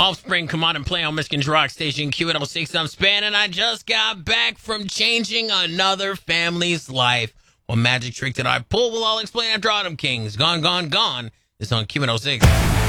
Offspring, come on and play on Michigan's Rock Station Q106. I'm Span, and I just got back from changing another family's life. What magic trick did I pull? Well, I'll explain after Autumn Kings. Gone, Gone, Gone is on Q106.